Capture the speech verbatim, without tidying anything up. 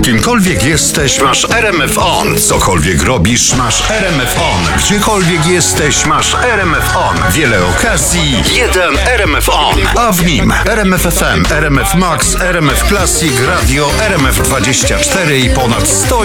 Kimkolwiek jesteś, masz R M F On. Cokolwiek robisz, masz R M F On. Gdziekolwiek jesteś, masz R M F On. Wiele okazji, jeden R M F On. A w nim R M F F M, R M F Max, R M F Classic, radio, R M F dwadzieścia cztery i ponad sto